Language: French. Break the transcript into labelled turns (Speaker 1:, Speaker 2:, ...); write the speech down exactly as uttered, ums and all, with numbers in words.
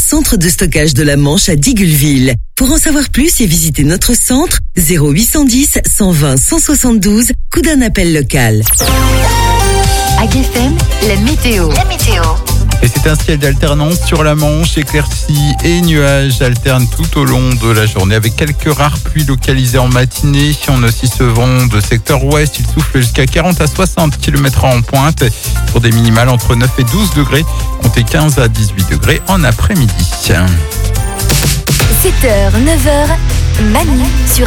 Speaker 1: centre de stockage de la Manche à Diggulville. Pour en savoir plus et visiter notre centre, zéro huit cent dix, cent vingt, cent soixante-douze, coup d'un appel local.
Speaker 2: Agfm, la météo. La météo.
Speaker 3: Et c'est un ciel d'alternance sur la Manche, éclaircies et nuages alternent tout au long de la journée avec quelques rares pluies localisées en matinée. On a aussi ce vent de secteur ouest, il souffle jusqu'à quarante à soixante kilomètres heure en pointe pour des minimales entre neuf et douze degrés, comptez quinze à dix-huit degrés en après-midi.
Speaker 2: sept heures, neuf heures, Manu sur